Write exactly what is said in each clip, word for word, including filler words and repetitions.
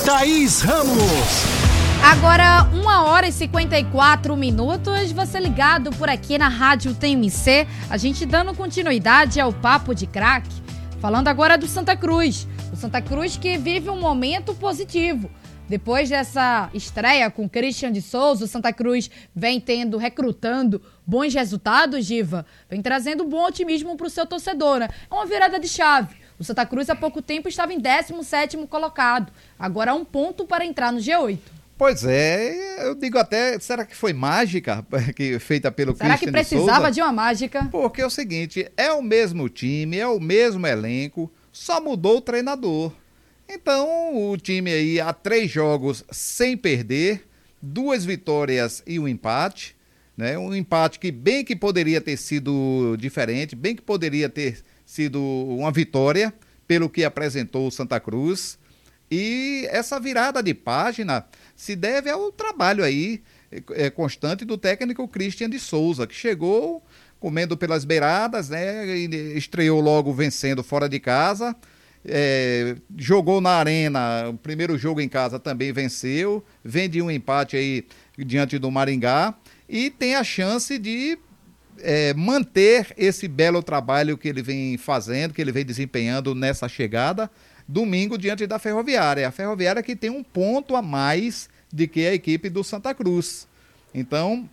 Thaís Ramos. Agora, uma hora e cinquenta e quatro minutos, você ligado por aqui na Rádio T M C, a gente dando continuidade ao Papo de Craque, falando agora do Santa Cruz. O Santa Cruz que vive um momento positivo. Depois dessa estreia com Christian de Souza, o Santa Cruz vem tendo, recrutando bons resultados, Giva, vem trazendo bom otimismo para o seu torcedor, né? É uma virada de chave. O Santa Cruz há pouco tempo estava em décimo sétimo colocado, agora há um ponto para entrar no G oito. Pois é, eu digo até, será que foi mágica que, feita pelo Christian de Souza? Será que precisava de uma mágica? Porque é o seguinte, é o mesmo time, é o mesmo elenco, só mudou o treinador. Então, o time aí há três jogos sem perder, duas vitórias e um empate, né? Um empate que bem que poderia ter sido diferente, bem que poderia ter sido uma vitória, pelo que apresentou o Santa Cruz. E essa virada de página se deve ao trabalho aí é, constante do técnico Christian de Souza, que chegou comendo pelas beiradas, né? E estreou logo vencendo fora de casa. É, jogou na arena, o primeiro jogo em casa também venceu, vem de um empate aí diante do Maringá e tem a chance de é, manter esse belo trabalho que ele vem fazendo, que ele vem desempenhando nessa chegada, domingo diante da Ferroviária. A Ferroviária que tem um ponto a mais de que a equipe do Santa Cruz. Então,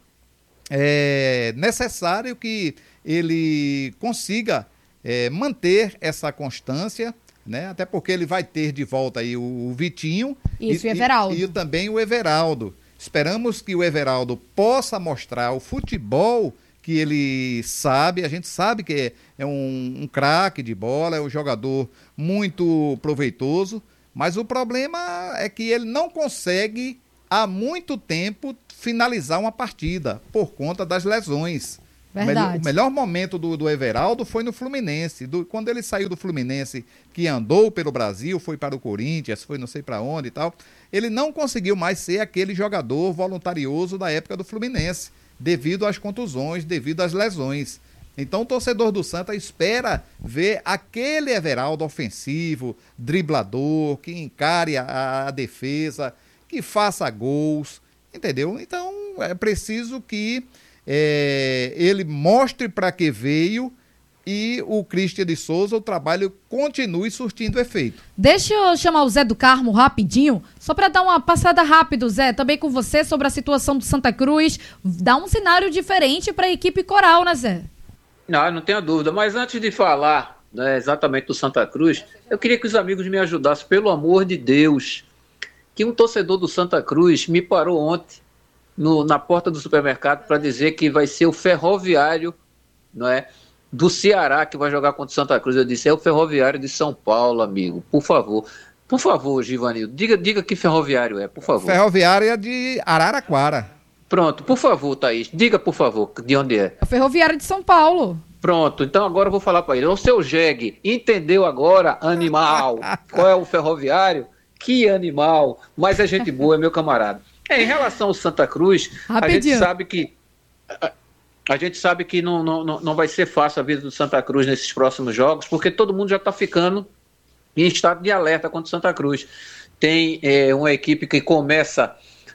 é necessário que ele consiga é, manter essa constância, né? Até porque ele vai ter de volta aí o, o Vitinho. Isso, e, o Everaldo. E, e também o Everaldo. Esperamos que o Everaldo possa mostrar o futebol que ele sabe. A gente sabe que é, é um, um craque de bola, é um jogador muito proveitoso, mas o problema é que ele não consegue há muito tempo finalizar uma partida por conta das lesões. Verdade. O melhor, o melhor momento do, do Everaldo foi no Fluminense. Do, quando ele saiu do Fluminense, que andou pelo Brasil, foi para o Corinthians, foi não sei para onde e tal, ele não conseguiu mais ser aquele jogador voluntarioso da época do Fluminense, devido às contusões, devido às lesões. Então o torcedor do Santa espera ver aquele Everaldo ofensivo, driblador, que encare a, a defesa, que faça gols, entendeu? Então é preciso que É, ele mostre para que veio e o Christian de Souza, o trabalho continue surtindo efeito. Deixa eu chamar o Zé do Carmo rapidinho, só para dar uma passada rápida, Zé, também com você sobre a situação do Santa Cruz, dá um cenário diferente para a equipe coral, né, Zé? Não, não tenho dúvida, mas antes de falar, né, exatamente do Santa Cruz, eu queria que os amigos me ajudassem, pelo amor de Deus, que um torcedor do Santa Cruz me parou ontem No, na porta do supermercado para dizer que vai ser o Ferroviário, não é, do Ceará que vai jogar contra o Santa Cruz. Eu disse, é o Ferroviário de São Paulo, amigo, por favor. Por favor, Givanildo, diga, diga que Ferroviário é, por favor. Ferroviária de Araraquara. Pronto, por favor, Thaís, diga por favor de onde é. É o Ferroviário de São Paulo. Pronto, então agora eu vou falar para ele. O seu jegue, entendeu agora, animal, qual é o Ferroviário? Que animal, mas é gente boa, é meu camarada. É, em relação ao Santa Cruz, Rapidinho. a gente sabe que a, a gente sabe que não, não, não vai ser fácil a vida do Santa Cruz nesses próximos jogos, porque todo mundo já está ficando em estado de alerta contra o Santa Cruz. Tem é, uma equipe que começa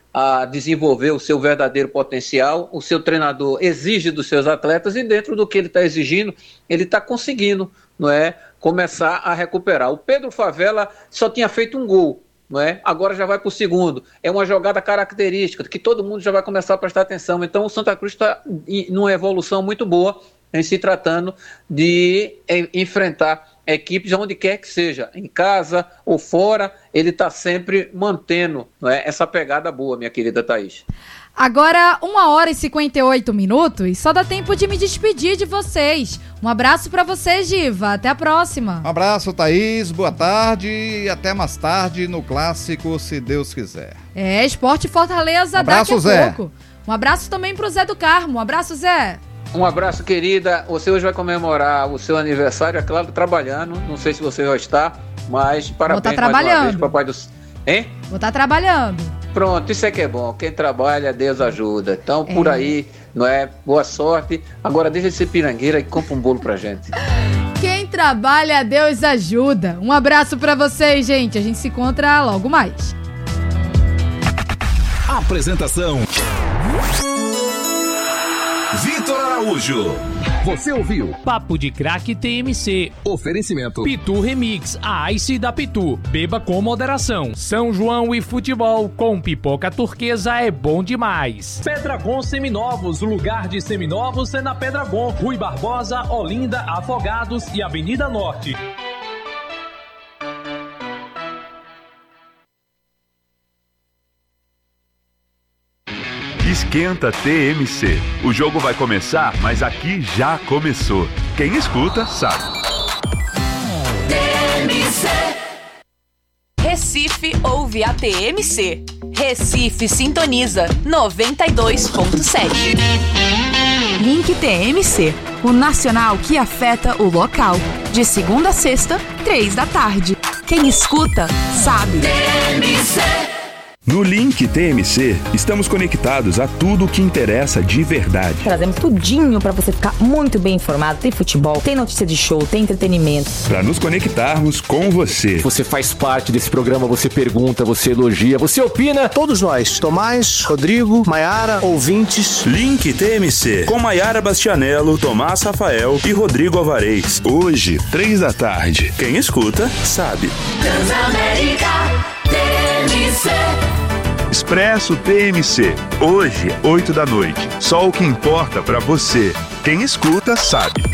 a desenvolver o seu verdadeiro potencial, o seu treinador exige dos seus atletas e dentro do que ele está exigindo, ele está conseguindo, não é, começar a recuperar. O Pedro Favela só tinha feito um gol, não é? Agora já vai para o segundo. É uma jogada característica, que todo mundo já vai começar a prestar atenção. Então o Santa Cruz está em uma evolução muito boa em se tratando de enfrentar equipes onde quer que seja, em casa ou fora, ele está sempre mantendo, não é, essa pegada boa, minha querida Thaís. Agora, uma hora e cinquenta e oito minutos, só dá tempo de me despedir de vocês. Um abraço pra vocês, Giva. Até a próxima. Um abraço, Thaís. Boa tarde e até mais tarde no Clássico, se Deus quiser. É, Esporte Fortaleza um abraço, daqui a Zé. pouco. Um abraço também pro Zé do Carmo. Um abraço, Zé. Um abraço, querida. Você hoje vai comemorar o seu aniversário, é claro, trabalhando. Não sei se você já está, mas parabéns. Vou estar trabalhando. Mais uma vez, papai do... Hein? Vou estar trabalhando. Pronto, isso é que é bom. Quem trabalha, Deus ajuda. Então, por é. aí, não é? Boa sorte. Agora deixa de ser pirangueira e compra um bolo pra gente. Quem trabalha, Deus ajuda. Um abraço pra vocês, gente. A gente se encontra logo mais. Apresentação: Vitor Araújo. Você ouviu Papo de Craque T M C. Oferecimento Pitu Remix, a Ice da Pitu. Beba com moderação. São João e futebol com pipoca turquesa é bom demais. Pedragon Seminovos, lugar de seminovos é na Pedragon. Rui Barbosa, Olinda, Afogados e Avenida Norte. Esquenta T M C. O jogo vai começar, mas aqui já começou. Quem escuta, sabe. T M C. Recife ouve a T M C. Recife sintoniza noventa e dois ponto sete. Link T M C, o nacional que afeta o local. De segunda a sexta, três da tarde. Quem escuta, sabe. T M C. No Link T M C, estamos conectados a tudo o que interessa de verdade. Trazemos tudinho para você ficar muito bem informado. Tem futebol, tem notícia de show, tem entretenimento. Para nos conectarmos com você. Você faz parte desse programa, você pergunta, você elogia, você opina. Todos nós, Tomás, Rodrigo, Maiara, ouvintes. Link T M C, com Maiara Bastianello, Tomás Rafael e Rodrigo Alvarez. Hoje, três da tarde. Quem escuta, sabe. Transamérica T M C. Expresso T M C. Hoje, oito da noite. Só o que importa pra você. Quem escuta, sabe.